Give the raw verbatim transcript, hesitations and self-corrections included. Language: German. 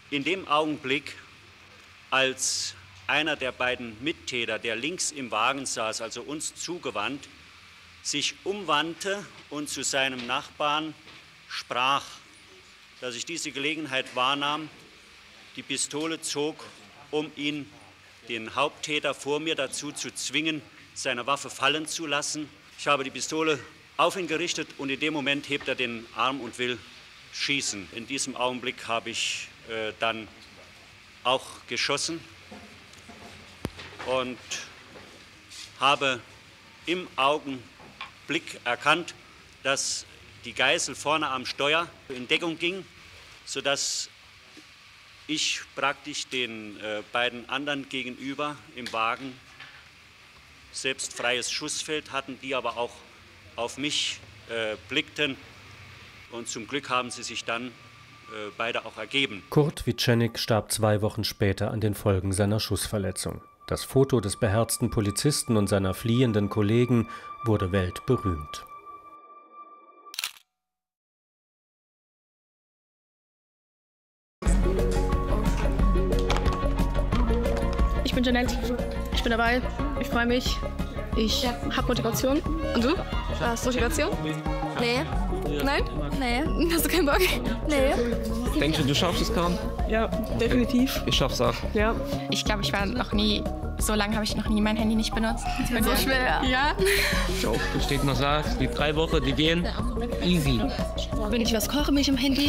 In dem Augenblick, als einer der beiden Mittäter, der links im Wagen saß, also uns zugewandt, sich umwandte und zu seinem Nachbarn sprach, dass ich diese Gelegenheit wahrnahm, die Pistole zog, um ihn, den Haupttäter vor mir, dazu zu zwingen, seine Waffe fallen zu lassen. Ich habe die Pistole auf ihn gerichtet und in dem Moment hebt er den Arm und will schießen. In diesem Augenblick habe ich äh, dann auch geschossen und habe im Augenblick erkannt, dass die Geißel vorne am Steuer in Deckung ging, sodass ich praktisch den äh, beiden anderen gegenüber im Wagen selbst freies Schussfeld hatten, die aber auch auf mich äh, blickten. Und zum Glück haben sie sich dann äh, beide auch ergeben. Kurt Wieczenick starb zwei Wochen später an den Folgen seiner Schussverletzung. Das Foto des beherzten Polizisten und seiner fliehenden Kollegen wurde weltberühmt. Ich bin Jeanette, ich bin dabei, ich freue mich, ich habe Motivation. Und du? Was? Motivation? Nee. Nein? Nee. Hast du keinen Bock? Nee. Denkst du, du schaffst es, Karin? Ja, definitiv. Ich schaff's auch. Ja. Ich glaube, ich war noch nie, so lange habe ich noch nie mein Handy nicht benutzt. Das wird so schwer. Ja. So, du steht noch sagst, die drei Wochen, die gehen easy. Wenn ich was koche, mich am Handy.